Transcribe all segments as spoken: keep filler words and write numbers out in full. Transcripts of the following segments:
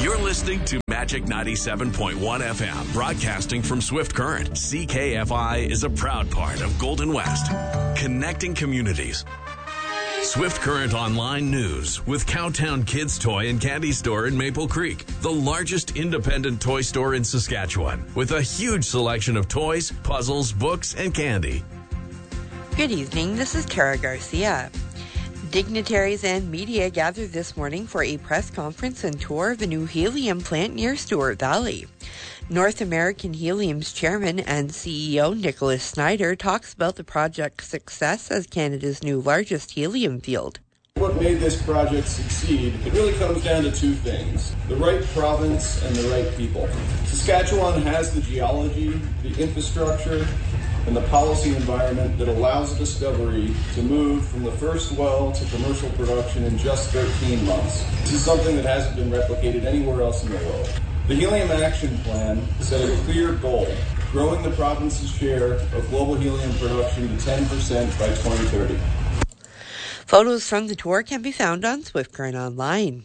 You're listening to Magic ninety-seven point one F M, broadcasting from Swift Current. C K F I is a proud part of Golden West, connecting communities. Swift Current Online News with Cowtown Kids Toy and Candy Store in Maple Creek, the largest independent toy store in Saskatchewan, with a huge selection of toys, puzzles, books, and candy. Good evening, this is Tara Garcia. Dignitaries and media gathered this morning for a press conference and tour of a new helium plant near Stewart Valley. North American Helium's chairman and C E O Nicholas Snyder talks about the project's success as Canada's new largest helium field. What made this project succeed, it really comes down to two things: the right province and the right people. Saskatchewan has the geology, the infrastructure, and the policy environment that allows Discovery to move from the first well to commercial production in just thirteen months. This is something that hasn't been replicated anywhere else in the world. The Helium Action Plan set a clear goal, growing the province's share of global helium production to ten percent by twenty thirty. Photos from the tour can be found on Swift Current Online.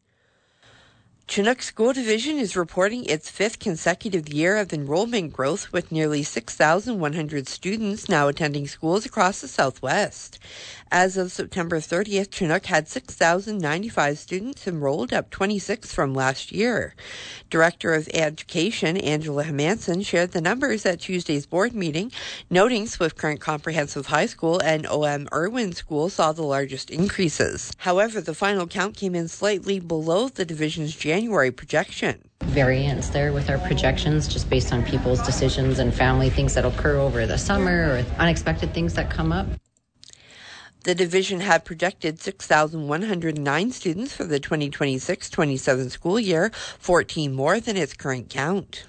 Chinook School Division is reporting its fifth consecutive year of enrollment growth, with nearly six thousand one hundred students now attending schools across the Southwest. As of September thirtieth, Chinook had six thousand ninety-five students enrolled, up twenty-six from last year. Director of Education Angela Hermanson shared the numbers at Tuesday's board meeting, noting Swift Current Comprehensive High School and O M Irwin School saw the largest increases. However, the final count came in slightly below the division's January projection. Variance there with our projections, just based on people's decisions and family things that occur over the summer or unexpected things that come up. The division had projected six thousand one hundred nine students for the twenty twenty-six twenty-seven school year, fourteen more than its current count.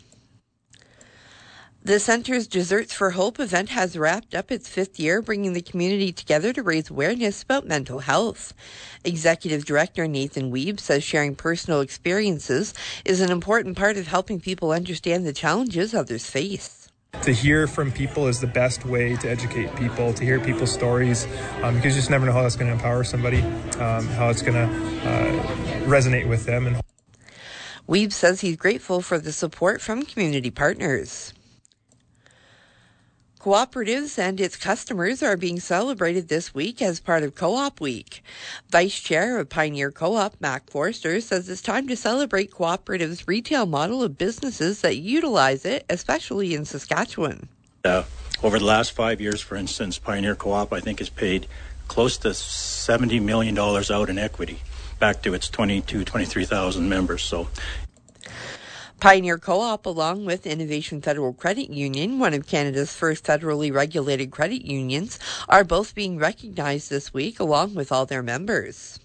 The Center's Desserts for Hope event has wrapped up its fifth year, bringing the community together to raise awareness about mental health. Executive Director Nathan Weeb says sharing personal experiences is an important part of helping people understand the challenges others face. To hear from people is the best way to educate people, to hear people's stories, um, because you just never know how that's going to empower somebody, um, how it's going to uh, resonate with them. And Weeb says he's grateful for the support from community partners. Cooperatives and its customers are being celebrated this week as part of Co-op Week. Vice Chair of Pioneer Co-op, Mac Forster, says it's time to celebrate Cooperative's retail model of businesses that utilize it, especially in Saskatchewan. Uh, over the last five years, for instance, Pioneer Co-op, I think, has paid close to seventy million dollars out in equity back to its twenty-two, twenty-three thousand members. So, Pioneer Co-op, along with Innovation Federal Credit Union, one of Canada's first federally regulated credit unions, are both being recognized this week, along with all their members.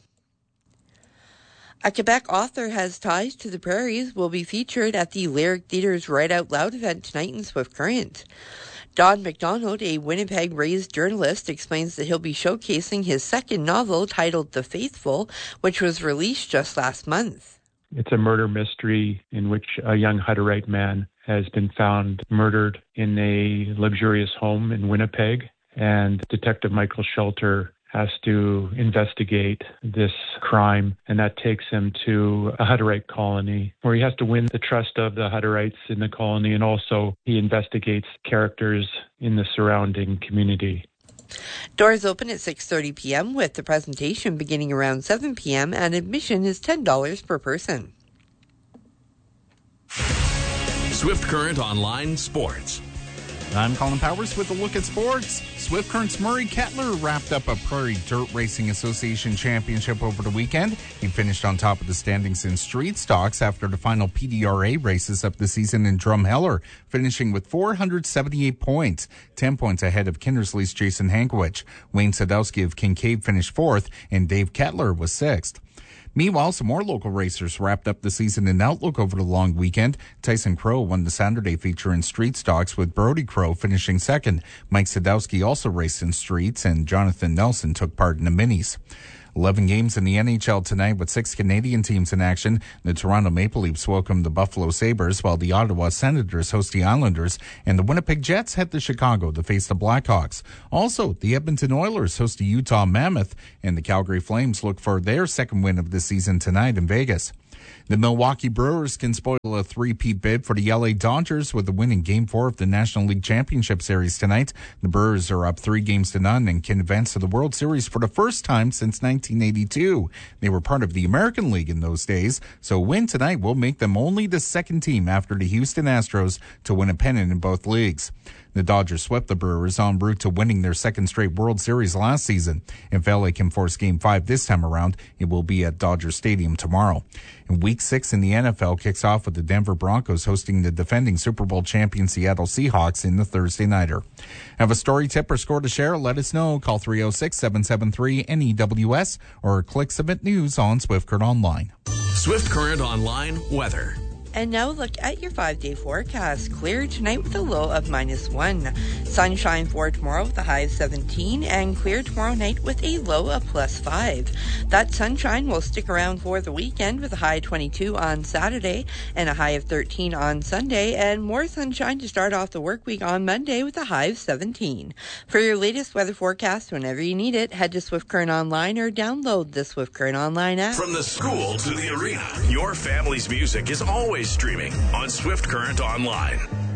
A Quebec author has ties to the prairies will be featured at the Lyric Theatre's Write Out Loud event tonight in Swift Current. Don McDonald, a Winnipeg-raised journalist, explains that he'll be showcasing his second novel titled The Faithful, which was released just last month. It's a murder mystery in which a young Hutterite man has been found murdered in a luxurious home in Winnipeg, and Detective Michael Shelter has to investigate this crime, and that takes him to a Hutterite colony where he has to win the trust of the Hutterites in the colony, and also he investigates characters in the surrounding community. Doors open at six thirty p.m. with the presentation beginning around seven p.m. and admission is ten dollars per person. Swift Current Online Sports. I'm Colin Powers with a look at sports. Swift Current's Murray Kettler wrapped up a Prairie Dirt Racing Association championship over the weekend. He finished on top of the standings in street stocks after the final P D R A races of the season in Drumheller, finishing with four hundred seventy-eight points, ten points ahead of Kindersley's Jason Hankwich. Wayne Sadowski of Kincaid finished fourth, and Dave Kettler was sixth. Meanwhile, some more local racers wrapped up the season in Outlook over the long weekend. Tyson Crow won the Saturday feature in street stocks, with Brody Crow finishing second. Mike Sadowski also raced in streets, and Jonathan Nelson took part in the minis. eleven games in the N H L tonight with six Canadian teams in action. The Toronto Maple Leafs welcome the Buffalo Sabres, while the Ottawa Senators host the Islanders, and the Winnipeg Jets head to Chicago to face the Blackhawks. Also, the Edmonton Oilers host the Utah Mammoth, and the Calgary Flames look for their second win of the season tonight in Vegas. The Milwaukee Brewers can spoil a three-peat bid for the L A Dodgers with a win in Game four of the National League Championship Series tonight. The Brewers are up three games to none and can advance to the World Series for the first time since nineteen eighty-two. They were part of the American League in those days, so a win tonight will make them only the second team after the Houston Astros to win a pennant in both leagues. The Dodgers swept the Brewers en route to winning their second straight World Series last season. If L A can force Game five this time around, it will be at Dodger Stadium tomorrow. And Week six in the N F L kicks off with the Denver Broncos hosting the defending Super Bowl champion Seattle Seahawks in the Thursday Nighter. Have a story, tip, or score to share? Let us know. Call three oh six, seven seven three, N E W S or click Submit News on Swift Current Online. Swift Current Online weather. And now look at your five-day forecast. Clear tonight with a low of minus one. Sunshine for tomorrow with a high of seventeen, and clear tomorrow night with a low of plus five. That sunshine will stick around for the weekend with a high of twenty-two on Saturday and a high of thirteen on Sunday, and more sunshine to start off the work week on Monday with a high of seventeen. For your latest weather forecast whenever you need it, head to Swift Current Online or download the Swift Current Online app. From the school to the arena, your family's music is always streaming on Swift Current Online.